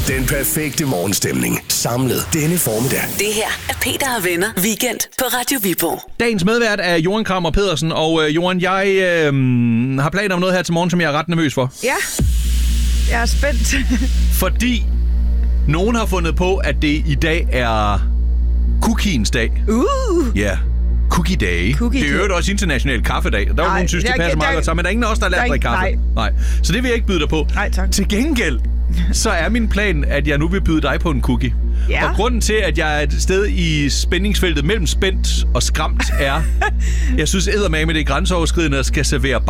Den perfekte morgenstemning. Samlet denne formiddag. Det her er Peter og Venner Weekend på Radio Viborg. Dagens medvært er Johan Krammer Pedersen, og Johan, jeg har planer om noget her til morgen, som jeg er ret nervøs for. Ja, jeg er spændt. Fordi nogen har fundet på, at det i dag er cookiens dag. Ja, cookie day. Cookie det er jo også international kaffedag. Der er jo nogen, synes, det passer meget godt sammen, men der er ingen af os, der har lært at drikke kaffe. Nej. Så det vil jeg ikke byde dig på. Nej, tak. Til gengæld, så er min plan, at jeg nu vil byde dig på en cookie. Ja. Og grunden til, at jeg er et sted i spændingsfeltet mellem spændt og skræmt, er, jeg synes eddermame, det er grænseoverskridende at skal servere